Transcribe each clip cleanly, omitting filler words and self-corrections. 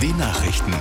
den Nachrichten.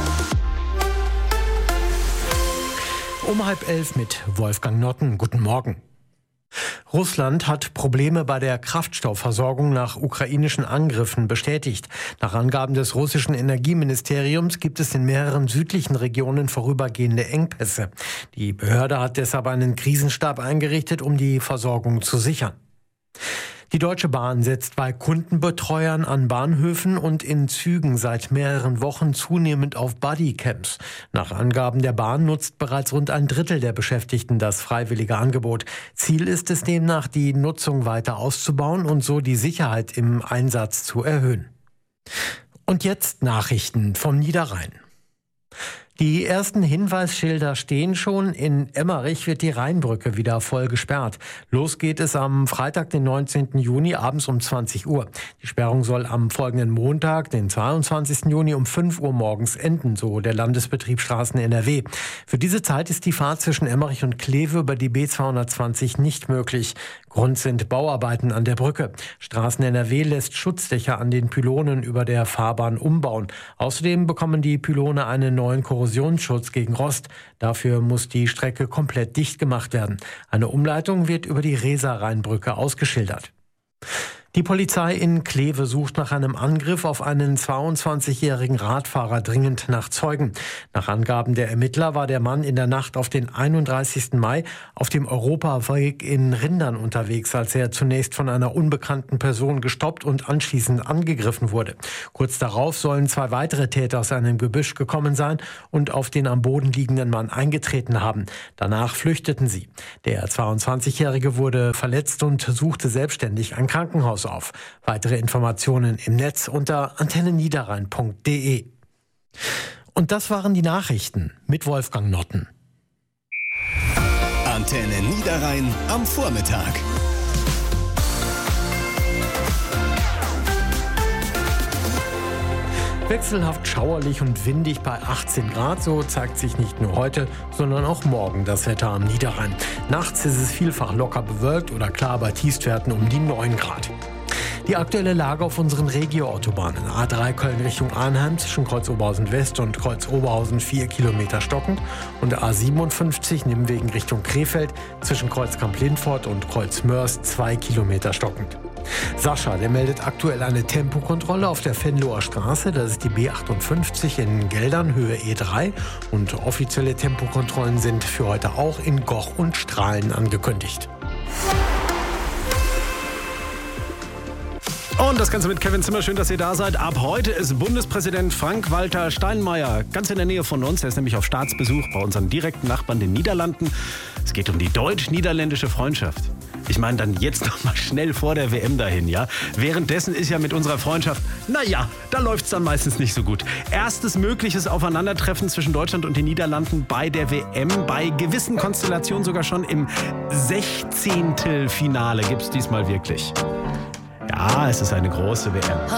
Um 10:30 mit Wolfgang Notten. Guten Morgen. Russland hat Probleme bei der Kraftstoffversorgung nach ukrainischen Angriffen bestätigt. Nach Angaben des russischen Energieministeriums gibt es in mehreren südlichen Regionen vorübergehende Engpässe. Die Behörde hat deshalb einen Krisenstab eingerichtet, um die Versorgung zu sichern. Die Deutsche Bahn setzt bei Kundenbetreuern an Bahnhöfen und in Zügen seit mehreren Wochen zunehmend auf Bodycams. Nach Angaben der Bahn nutzt bereits rund ein Drittel der Beschäftigten das freiwillige Angebot. Ziel ist es demnach, die Nutzung weiter auszubauen und so die Sicherheit im Einsatz zu erhöhen. Und jetzt Nachrichten vom Niederrhein. Die ersten Hinweisschilder stehen schon. In Emmerich wird die Rheinbrücke wieder voll gesperrt. Los geht es am Freitag, den 19. Juni, abends um 20 Uhr. Die Sperrung soll am folgenden Montag, den 22. Juni, um 5 Uhr morgens enden, so der Landesbetrieb Straßen NRW. Für diese Zeit ist die Fahrt zwischen Emmerich und Kleve über die B220 nicht möglich. Grund sind Bauarbeiten an der Brücke. Straßen NRW lässt Schutzdächer an den Pylonen über der Fahrbahn umbauen. Außerdem bekommen die Pylone einen neuen Korrosionsschutz gegen Rost. Dafür muss die Strecke komplett dicht gemacht werden. Eine Umleitung wird über die Reser-Rheinbrücke ausgeschildert. Die Polizei in Kleve sucht nach einem Angriff auf einen 22-jährigen Radfahrer dringend nach Zeugen. Nach Angaben der Ermittler war der Mann in der Nacht auf den 31. Mai auf dem Europaweg in Rindern unterwegs, als er zunächst von einer unbekannten Person gestoppt und anschließend angegriffen wurde. Kurz darauf sollen 2 weitere Täter aus einem Gebüsch gekommen sein und auf den am Boden liegenden Mann eingetreten haben. Danach flüchteten sie. Der 22-Jährige wurde verletzt und suchte selbstständig ein Krankenhaus auf. Weitere Informationen im Netz unter antenneniederrhein.de. Und das waren die Nachrichten mit Wolfgang Notten. Antenne Niederrhein am Vormittag. Wechselhaft schauerlich und windig bei 18 Grad. So zeigt sich nicht nur heute, sondern auch morgen das Wetter am Niederrhein. Nachts ist es vielfach locker bewölkt oder klar bei Tiefstwerten um die 9 Grad. Die aktuelle Lage auf unseren Regio-Autobahnen. A3 Köln Richtung Arnheim zwischen Kreuz Oberhausen West und Kreuz Oberhausen 4 Kilometer stockend. Und A57 Nimwegen Richtung Krefeld zwischen Kreuz Kamp-Lindfort und Kreuz Mörs 2 Kilometer stockend. Sascha, der meldet aktuell eine Tempokontrolle auf der Venloer Straße. Das ist die B58 in Geldern, Höhe E3. Und offizielle Tempokontrollen sind für heute auch in Goch und Strahlen angekündigt. Und das Ganze mit Kevin Zimmer. Schön, dass ihr da seid. Ab heute ist Bundespräsident Frank-Walter Steinmeier ganz in der Nähe von uns. Er ist nämlich auf Staatsbesuch bei unseren direkten Nachbarn, den Niederlanden. Es geht um die deutsch-niederländische Freundschaft. Ich meine, dann jetzt noch mal schnell vor der WM dahin, ja? Währenddessen ist ja mit unserer Freundschaft, da läuft's dann meistens nicht so gut. Erstes mögliches Aufeinandertreffen zwischen Deutschland und den Niederlanden bei der WM. Bei gewissen Konstellationen sogar schon im 16. Finale gibt's diesmal wirklich. Ja, es ist eine große WM.